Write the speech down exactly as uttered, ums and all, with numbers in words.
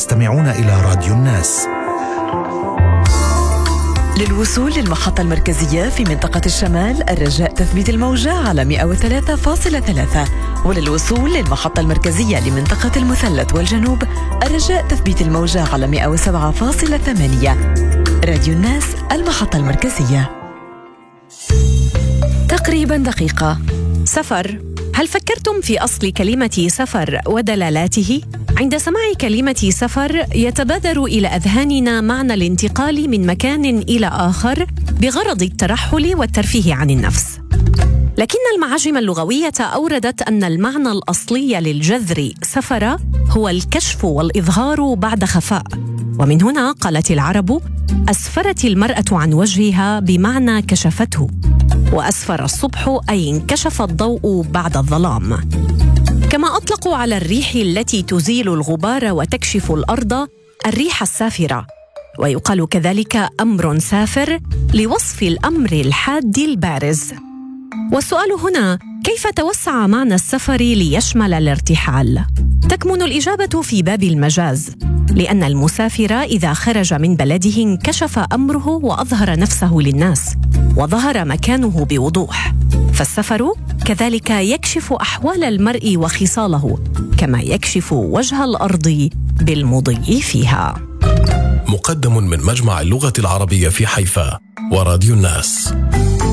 تستمعون إلى راديو الناس. للوصول للمحطة المركزية في منطقة الشمال الرجاء تثبيت الموجة على مئة وثلاثة فاصلة ثلاثة، وللوصول للمحطة المركزية لمنطقة المثلث والجنوب الرجاء تثبيت الموجة على مئة وسبعة فاصلة ثمانية. راديو الناس، المحطة المركزية. تقريبا دقيقة. سفر. هل فكرتم في أصل كلمة سفر ودلالاته؟ عند سماع كلمة سفر يتبادر إلى أذهاننا معنى الانتقال من مكان إلى آخر بغرض الترحل والترفيه عن النفس. لكن المعاجم اللغوية أوردت أن المعنى الأصلي للجذر سفر هو الكشف والإظهار بعد خفاء، ومن هنا قالت العرب: أسفرت المرأة عن وجهها بمعنى كشفته، وأسفر الصبح أي انكشف الضوء بعد الظلام. كما أطلقوا على الريح التي تزيل الغبار وتكشف الأرض الريح السافرة، ويقال كذلك أمر سافر لوصف الأمر الحاد البارز. والسؤال هنا: كيف توسع معنى السفر ليشمل الارتحال؟ تكمن الإجابة في باب المجاز، لأن المسافر إذا خرج من بلده انكشف أمره وأظهر نفسه للناس، وظهر مكانه بوضوح. فالسفر كذلك يكشف أحوال المرء وخصاله، كما يكشف وجه الأرض بالمضي فيها. مقدم من مجمع اللغة العربية في حيفا وراديو الناس.